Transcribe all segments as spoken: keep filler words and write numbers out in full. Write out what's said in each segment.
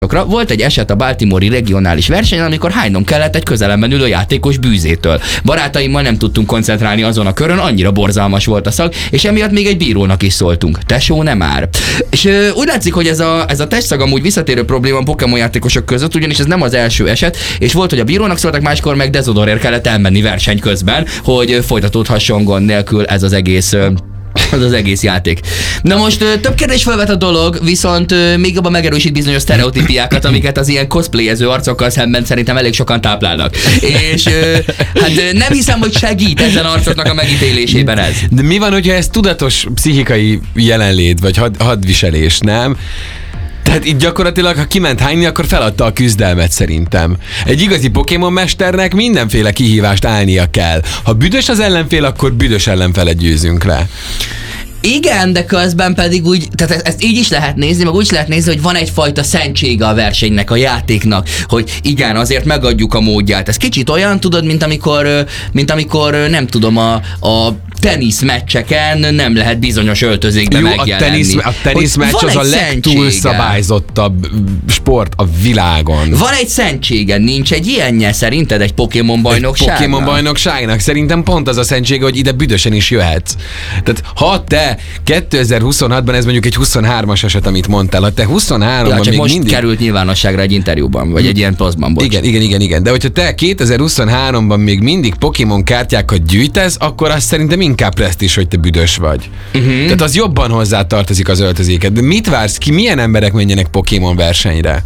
Volt egy eset a Baltimore-i regionális versenyen, amikor hánynom kellett egy közelemben ülő játékos bűzétől. Barátaimmal nem tudtunk koncentrálni azon a körön, annyira borzalmas volt a szag, és emiatt még egy bírónak is szóltunk. Tesó, nem már. És ö, úgy látszik, hogy ez a, ez a testszag amúgy visszatérő probléma a Pokémon játékosok között, ugyanis ez nem az első eset, és volt, hogy a bírónak szóltak, máskor meg dezodorért kellett elmenni verseny közben, hogy folytatódhasson gond nélkül ez az egész az az egész játék. Na most ö, több kérdés felvet a dolog, viszont ö, még jobban megerősít bizonyos sztereotípiákat, amiket az ilyen cosplayező arcokkal szemben szerintem elég sokan táplálnak. És ö, hát ö, nem hiszem, hogy segít ezen arcoknak a megítélésében ez. De mi van, hogyha ez tudatos pszichikai jelenlét, vagy had, hadviselés, nem? Tehát itt gyakorlatilag, ha kiment hányni, akkor feladta a küzdelmet szerintem. Egy igazi Pokémon mesternek mindenféle kihívást állnia kell. Ha büdös az ellenfél, akkor büdös ellenfele győzünk le. Igen, de közben pedig úgy, tehát ezt, ezt így is lehet nézni, meg úgy is lehet nézni, hogy van egyfajta szentsége a versenynek, a játéknak, hogy igen, azért megadjuk a módját. Ez kicsit olyan, tudod, mint amikor, mint amikor nem tudom, a, a teniszmeccseken nem lehet bizonyos öltözékbe Jó, megjelenni. a tenisz, a teniszmeccs az a legtúlszabályozottabb sport a világon. Van egy szentsége, nincs egy ilyenje szerinted egy Pokémon bajnokságnak? Egy Pokémon bajnokságnak szerintem pont az a szentsége, hogy ide büdösen is jöhetsz. Tehát ha te kétezer-huszonhatban, ez mondjuk egy huszonhármas eset, amit mondtál, ha te huszonháromban ja, csak még most mindig... került nyilvánosságra egy interjúban, vagy egy ilyen posztban, bocs. Igen, igen, igen, igen. De hogyha te kétezer-huszonháromban még mindig Pokémon kártyákat gyűjtesz, akkor azt szerintem inkább presztízs, hogy te büdös vagy. Uh-huh. Tehát az jobban hozzá tartozik az öltözéket. De mit vársz ki? Milyen emberek menjenek Pokémon versenyre?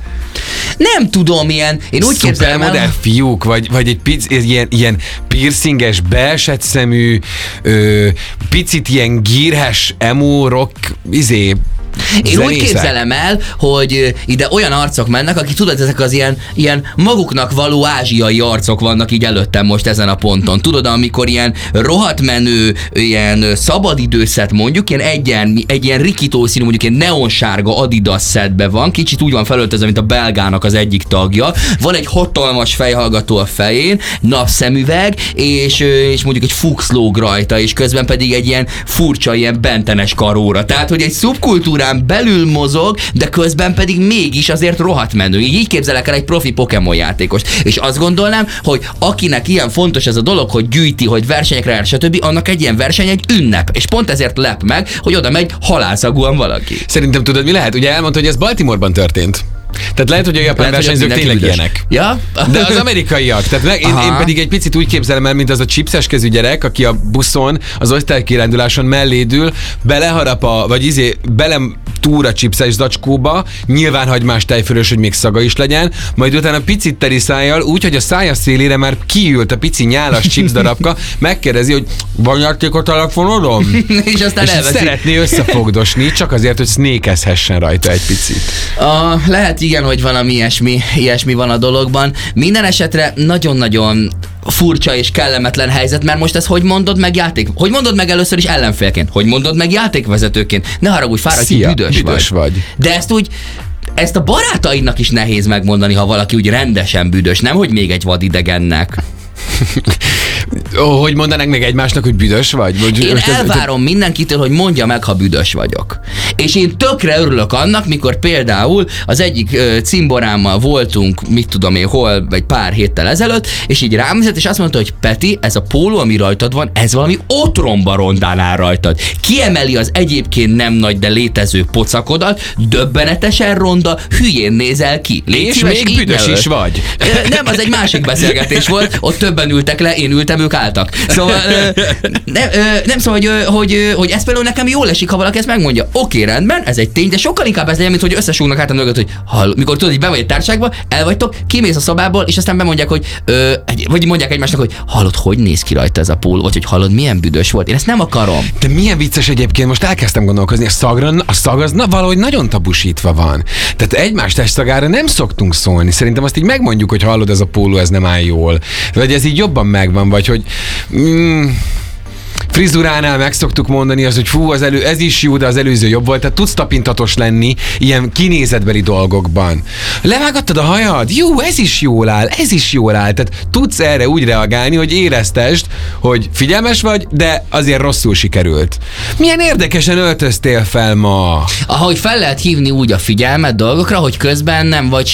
Nem tudom, ilyen, én úgy képzelem el... Szupermodell fiúk, vagy, vagy egy pic, ilyen, ilyen piercinges, beesett szemű, ö, picit ilyen gírhes, emo, rock, izé, Én zenészek. úgy képzelem el, hogy ide olyan arcok mennek, akik tudod, ezek az ilyen, ilyen maguknak való ázsiai arcok vannak így előttem most ezen a ponton. Tudod, amikor ilyen rohadt menő, ilyen szabadidőszet mondjuk, ilyen egyen, egy ilyen rikító színű, mondjuk ilyen neonsárga Adidas szedbe van, kicsit úgy van felöltözve, mint a belgának az egyik tagja. Van egy hatalmas fejhallgató a fején, napszemüveg, és, és mondjuk egy fuchslóg rajta, és közben pedig egy ilyen furcsa, ilyen bentenes karóra. Tehát, hogy egy szubkultúrán belül mozog, de közben pedig mégis azért rohadt menő. Így, így képzelek el egy profi Pokémon játékos. És azt gondolnám, hogy akinek ilyen fontos ez a dolog, hogy gyűjti, hogy versenyekre jár, stb., annak egy ilyen verseny egy ünnep. És pont ezért lep meg, hogy oda megy halálszagúan valaki. Szerintem tudod, mi lehet? Ugye elmondta, hogy ez Baltimoreban történt. Tehát lehet, hogy a japán lehet, versenyzők tényleg büdös. Ilyenek. Ja? De az amerikaiak. Tehát én, én pedig egy picit úgy képzelem el, mint az a chipses kezű gyerek, aki a buszon, az osztálykiránduláson mellédül, beleharap a, vagy izé, belem túr a chipses zacskóba, nyilván hagymás tejfölös, hogy még szaga is legyen, majd utána picit teri szájjal, úgy, hogy a szája szélére már kiült a pici nyálas chips darabka, megkérdezi, hogy van játék a telefonodon? És aztán és elveszi. szeretné összefogdosni, csak azért, hogy snékezhessen rajta egy picit. A, lehet igen, hogy valami ilyesmi, ilyesmi van a dologban. Minden esetre nagyon-nagyon furcsa és kellemetlen helyzet, mert most ezt hogy mondod meg játék? Hogy mondod meg először is ellenfélként? Hogy mondod meg játékvezetőként? Ne haragudj, fáradj, hogy büdös, büdös vagy. vagy. De ezt úgy, ezt a barátaidnak is nehéz megmondani, ha valaki úgy rendesen büdös, nem hogy még egy vadidegennek. Ó, hogy mondanánk még egymásnak, hogy büdös vagy? vagy én elvárom ez, mindenkitől, hogy mondja meg, ha büdös vagyok. És én tökre örülök annak, mikor például az egyik ö, cimborámmal voltunk, mit tudom én, hol, vagy pár héttel ezelőtt, és így rám nézett, és azt mondta, hogy Peti, ez a póló, ami rajtad van, ez valami otromba rondán áll rajtad. Kiemeli az egyébként nem nagy, de létező pocakodat, döbbenetesen ronda, hülyén nézel ki. Légy és szíves, még büdös jelölt. is vagy. Nem, az egy másik beszélgetés volt, ott többen ültek le, én ültem, ők álltak. Szóval nem, nem szóval, hogy, hogy, hogy ez például nekem jól esik, ha valaki ezt megmondja. Oké, rendben, ez egy tény, de sokkal inkább ez legyen, mint hogy összesúgnak hát a mögött, hogy hall, mikor tudod, hogy be vagy egy társaságba, el vagytok, kimész a szobából, és aztán bemondják, hogy ö, vagy mondják egymásnak, hogy hallod, hogy néz ki rajta ez a póló, vagy hogy hallod, milyen büdös volt. Én ezt nem akarom. De milyen vicces egyébként, most elkezdtem gondolkozni, a szagra, a szag az na, valahogy nagyon tabusítva van. Tehát egymás testszagára nem szoktunk szólni. Szerintem azt így megmondjuk, hogy hallod, ez a póló, ez nem áll jól. Vagy ez így jobban megvan, vagy hogy mm, frizuránál meg szoktuk mondani az, hogy fú, az elő, ez is jó, de az előző jobb volt. Tehát tudsz tapintatos lenni ilyen kinézetbeli dolgokban. Levágattad a hajad? Jó, ez is jól áll, ez is jól áll. Tehát tudsz erre úgy reagálni, hogy éreztesd, hogy figyelmes vagy, de azért rosszul sikerült. Milyen érdekesen öltöztél fel ma? Ahogy fel lehet hívni úgy a figyelmet dolgokra, hogy közben nem vagy